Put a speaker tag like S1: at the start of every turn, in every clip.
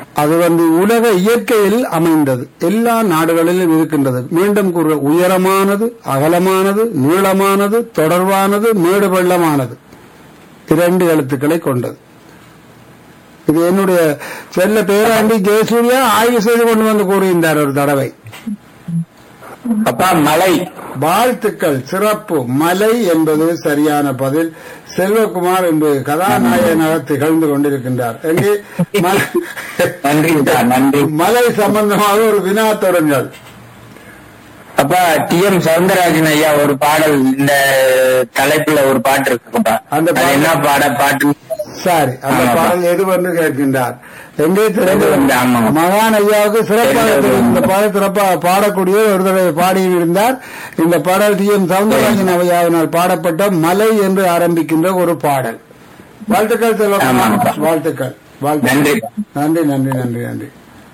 S1: அது உலக இயற்கையில் அமைந்தது, எல்லா நாடுகளிலும் இருக்கின்றது. மீண்டும் கூற, உயரமானது, அகலமானது, நீளமானது, தொடர்பானது, மேடு பள்ளமானது, 2 எழுத்துக்களை கொண்டது. இது என்னுடைய செல்ல பேராண்டி ஜெயசூர்யா ஆய்வு செய்து கொண்டு வந்து கூறுகின்றார் ஒரு தடவை.
S2: அப்பா மலை.
S1: வாழ்த்துக்கள், சிறப்பு. மலை என்பது சரியான பதில். செல்வகுமார் என்று கதாநாயகனாக திகழ்ந்து கொண்டிருக்கின்றார். எங்கே
S2: நன்றி.
S1: மலை சம்பந்தமாக ஒரு வினா தொடங்கள்.
S2: அப்பா TM சவுந்தரராஜன் ஐயா ஒரு பாடல் இந்த தலைப்புல ஒரு பாட்டு இருக்குப்பா. அந்த என்ன பாட்டு?
S1: சரி, அந்த பாடல் எதுவென்று கேட்கின்றார். எங்கே திறந்து மகான் ஐயாவுக்கு சிறப்பாக இந்த பாடல் சிறப்பாக பாடக்கூடிய ஒரு தடவை பாடியும் இருந்தார். இந்த பாடல் TM சவுந்தரராஜன் ஐயாவினால் பாடப்பட்ட மலை என்று ஆரம்பிக்கின்ற ஒரு பாடல். வாழ்த்துக்கள் செல்வகுமார், வாழ்த்துக்கள். நன்றி நன்றி நன்றி நன்றி நன்றி.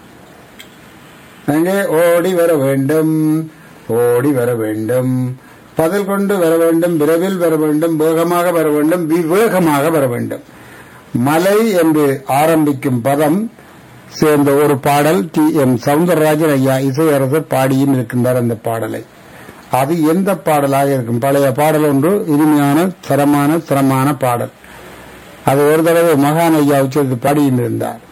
S1: அங்கே ஓடி வர வேண்டும், ஓடி வர வேண்டும், பதில் கொண்டு வர வேண்டும், விரைவில் வர வேண்டும், வேகமாக வர வேண்டும், விவேகமாக வர வேண்டும். மலை என்று ஆரம்பிக்கும் பதம் சேர்ந்த ஒரு பாடல் TM சவுந்தரராஜன் ஐயா இசையரசர் பாடியும் இருக்கின்றார். அந்த பாடலை அது எந்த பாடலாக இருக்கும்? பழைய பாடல் ஒன்று, இனிமையான சிரமான பாடல். அது ஒரு தடவை மகான் ஐயா உச்சரித்து பாடியும் இருந்தார்.